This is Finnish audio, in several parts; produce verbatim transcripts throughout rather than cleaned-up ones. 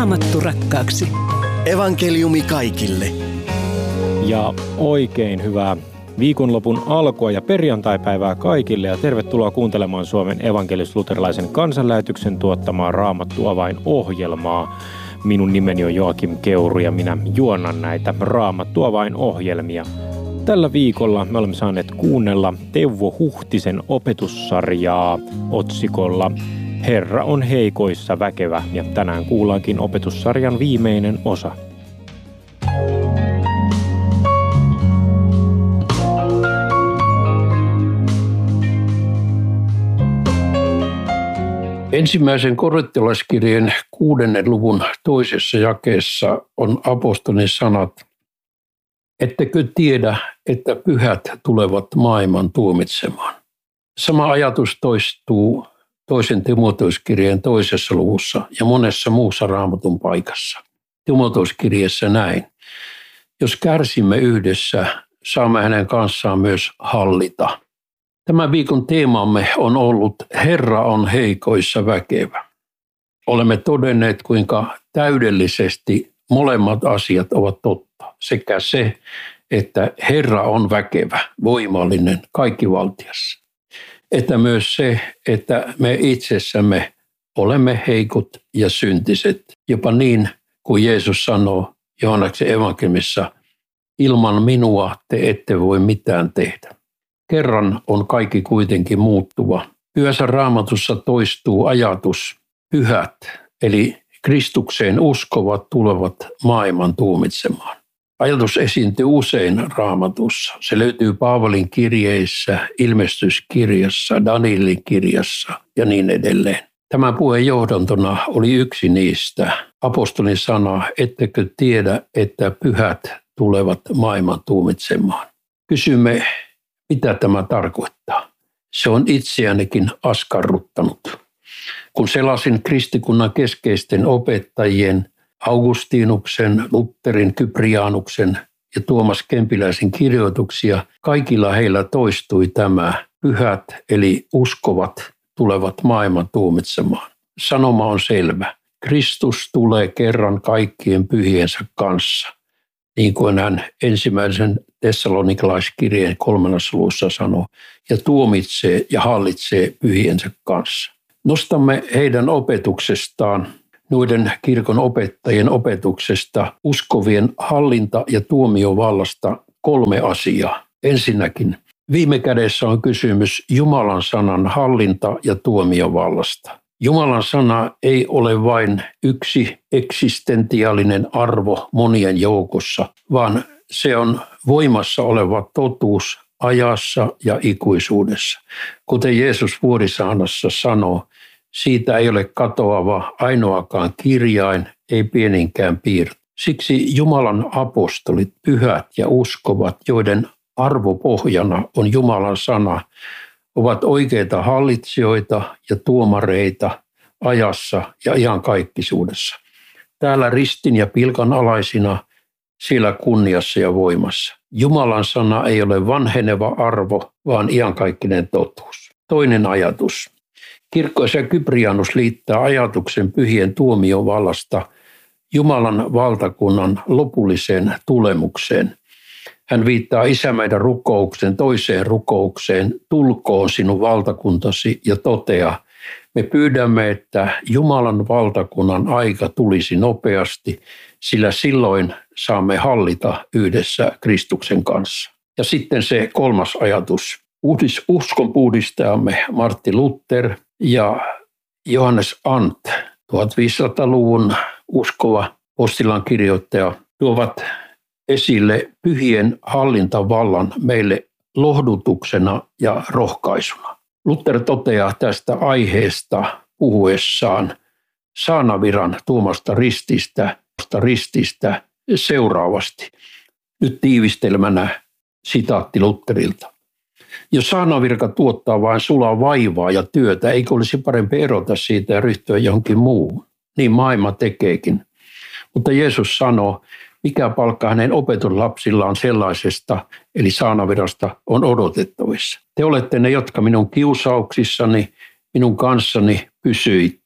Raamattu rakkaaksi. Evankeliumi kaikille. Ja oikein hyvää viikonlopun alkua ja perjantaipäivää kaikille ja tervetuloa kuuntelemaan Suomen evankelis-luterilaisen kansanlähetyksen tuottamaa Raamattu-avain-ohjelmaa. Minun nimeni on Joakim Keuru ja minä juonnan näitä Raamattu-avain-ohjelmia. Tällä viikolla me olemme saaneet kuunnella Teuvo Huhtisen opetussarjaa otsikolla Herra on heikoissa väkevä, ja tänään kuullaankin opetussarjan viimeinen osa. Ensimmäisen korintolaiskirjeen kuudennen luvun toisessa jakeessa on apostolin sanat: ettekö tiedä, että pyhät tulevat maailman tuomitsemaan. Sama ajatus toistuu toisen Timoteuskirjeen toisessa luvussa ja monessa muussa Raamatun paikassa. Timoteuskirjeessä näin: jos kärsimme yhdessä, saamme hänen kanssaan myös hallita. Tämän viikon teemamme on ollut Herra on heikoissa väkevä. Olemme todenneet, kuinka täydellisesti molemmat asiat ovat totta. Sekä se, että Herra on väkevä, voimallinen, kaikkivaltias. Että myös se, että me itsessämme olemme heikot ja syntiset. Jopa niin kuin Jeesus sanoo Johanneksen evankeliumissa: ilman minua te ette voi mitään tehdä. Kerran on kaikki kuitenkin muuttuva. Pyhässä Raamatussa toistuu ajatus: pyhät, eli Kristukseen uskovat, tulevat maailman tuomitsemaan. Ajatus esiintyy usein Raamatussa. Se löytyy Paavalin kirjeissä, ilmestyskirjassa, Danielin kirjassa ja niin edelleen. Tämän puheen johdantona oli yksi niistä. Apostolin sana: ettekö tiedä, että pyhät tulevat maailman tuomitsemaan. Kysymme, mitä tämä tarkoittaa. Se on itseänikin askarruttanut. Kun selasin kristikunnan keskeisten opettajien Augustinuksen, Lutherin, Kyprianuksen ja Tuomas Kempiläisen kirjoituksia, kaikilla heillä toistui tämä: pyhät eli uskovat tulevat maailman tuomitsemaan. Sanoma on selvä. Kristus tulee kerran kaikkien pyhiensä kanssa, niin kuin hän ensimmäisen Tessalonikalaiskirjeen kolmannessa luvussa sanoo, ja tuomitsee ja hallitsee pyhiensä kanssa. Nostamme heidän opetuksestaan, noiden kirkon opettajien opetuksesta, uskovien hallinta- ja tuomiovallasta kolme asiaa. Ensinnäkin, viime kädessä on kysymys Jumalan sanan hallinta- ja tuomiovallasta. Jumalan sana ei ole vain yksi eksistentiaalinen arvo monien joukossa, vaan se on voimassa oleva totuus ajassa ja ikuisuudessa. Kuten Jeesus vuorisaarnassa sanoo, siitä ei ole katoava ainoakaan kirjain, ei pieninkään piirto. Siksi Jumalan apostolit, pyhät ja uskovat, joiden arvopohjana on Jumalan sana, ovat oikeita hallitsijoita ja tuomareita ajassa ja iankaikkisuudessa. Täällä ristin ja pilkan alaisina, siellä kunniassa ja voimassa. Jumalan sana ei ole vanheneva arvo, vaan iankaikkinen totuus. Toinen ajatus. Kirkkoisä Kyprianus liittää ajatuksen pyhien tuomiovallasta Jumalan valtakunnan lopulliseen tulemukseen. Hän viittaa Isä meidän rukouksen toiseen rukoukseen: tulkoon sinun valtakuntasi, ja toteaa: me pyydämme, että Jumalan valtakunnan aika tulisi nopeasti, sillä silloin saamme hallita yhdessä Kristuksen kanssa. Ja sitten se kolmas ajatus. Uskon puhdistajamme Martti Luther ja Johannes Ant, viisitoistasadan-luvun uskova postilan kirjoittaja, tuovat esille pyhien hallintavallan meille lohdutuksena ja rohkaisuna. Luther toteaa tästä aiheesta puhuessaan saanaviran tuomasta rististä, rististä seuraavasti. Nyt tiivistelmänä sitaatti Lutherilta. Jos saanavirka tuottaa vain sulaa vaivaa ja työtä, eikö olisi parempi erota siitä ja ryhtyä johonkin muuhun? Niin maailma tekeekin. Mutta Jeesus sanoo, mikä palkka hänen opetuslapsillaan sellaisesta, eli saanavirasta, on odotettavissa. Te olette ne, jotka minun kiusauksissani, minun kanssani pysyitte.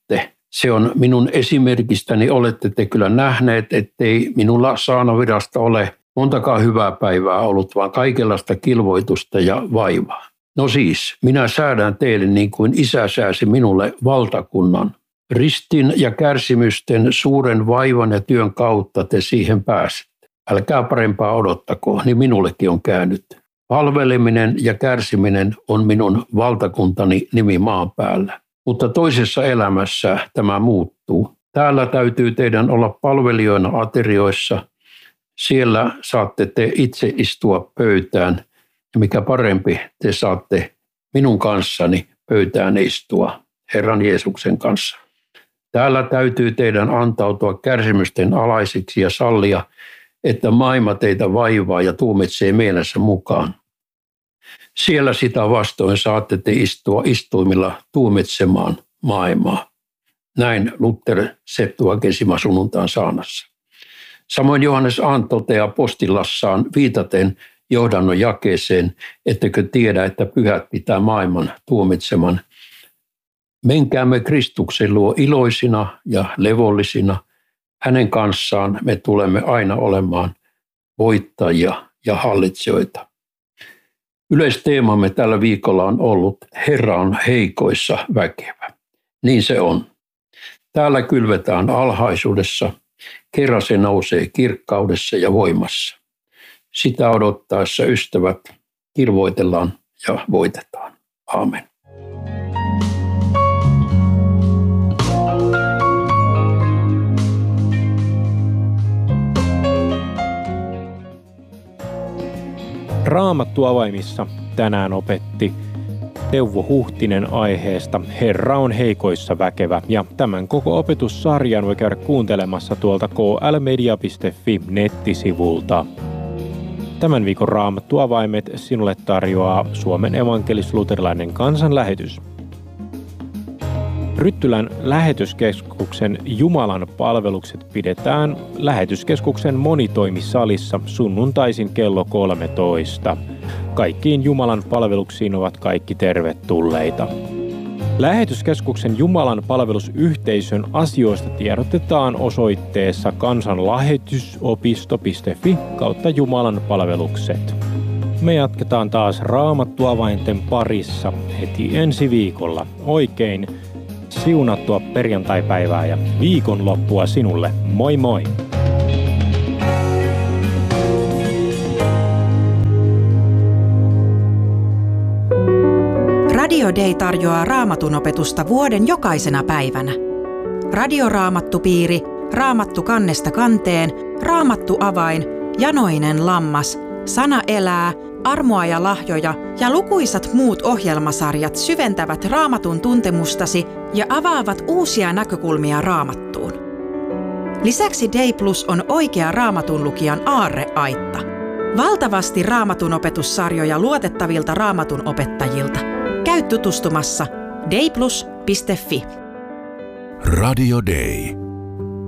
Se on minun esimerkistäni, olette te kyllä nähneet, ettei minulla saanavirasta ole montakaan hyvää päivää ollut, vaan kaikenlaista kilvoitusta ja vaivaa. No siis, minä säädän teille niin kuin Isä sääsi minulle valtakunnan. Ristin ja kärsimysten suuren vaivan ja työn kautta te siihen pääsette. Älkää parempaa odottako, niin minullekin on käynyt. Palveleminen ja kärsiminen on minun valtakuntani nimi maan päällä. Mutta toisessa elämässä tämä muuttuu. Täällä täytyy teidän olla palvelijoina aterioissa. Siellä saatte te itse istua pöytään. Ja mikä parempi, te saatte minun kanssani pöytään istua Herran Jeesuksen kanssa. Täällä täytyy teidän antautua kärsimysten alaisiksi ja sallia, että maailma teitä vaivaa ja tuomitsee mielessä mukaan. Siellä sitä vastoin saatte te istua istuimilla tuomitsemaan maailmaa. Näin Luther Septuagesima sunnuntain saarnassa. Samoin Johannes Aan toteaa postillassaan viitaten johdannon jakeeseen, ettekö tiedä, että pyhät pitää maailman tuomitseman. Menkäämme Kristuksen luo iloisina ja levollisina. Hänen kanssaan me tulemme aina olemaan voittajia ja hallitsijoita. Yleisteemamme tällä viikolla on ollut Herra on heikoissa väkevä. Niin se on. Täällä kylvetään alhaisuudessa, kerran se nousee kirkkaudessa ja voimassa. Sitä odottaessa ystävät kirvoitellaan ja voitetaan. Aamen. Raamattu avaimissa tänään opetti Teuvo Huhtinen aiheesta Herra on heikoissa väkevä, ja tämän koko opetussarjan voi käydä kuuntelemassa tuolta k l media piste f i nettisivulta. Tämän viikon Raamattu avaimet sinulle tarjoaa Suomen evankelis-luterilainen kansanlähetys. Ryttylän lähetyskeskuksen Jumalan palvelukset pidetään lähetyskeskuksen monitoimisalissa sunnuntaisin kello kolmetoista. Kaikkiin Jumalan palveluksiin ovat kaikki tervetulleita. Lähetyskeskuksen Jumalan palvelusyhteisön asioista tiedotetaan osoitteessa kansanlähetysopisto piste f i kautta Jumalan palvelukset. Me jatketaan taas Raamattuavainten parissa heti ensi viikolla. Oikein siunattua perjantaipäivää ja viikonloppua sinulle. Moi moi! Radio Day tarjoaa Raamatun opetusta vuoden jokaisena päivänä. Radioraamattupiiri, Raamattu kannesta kanteen, Raamattu avain, Janoinen lammas, Sana elää, Armoa ja lahjoja ja lukuisat muut ohjelmasarjat syventävät Raamatun tuntemustasi ja avaavat uusia näkökulmia Raamattuun. Lisäksi Day Plus on oikea Raamatun lukijan aarreaitta. Valtavasti Raamatun opetussarjoja luotettavilta Raamatun opettajilta. Käy tutustumassa dayplus piste f i. Radio Day.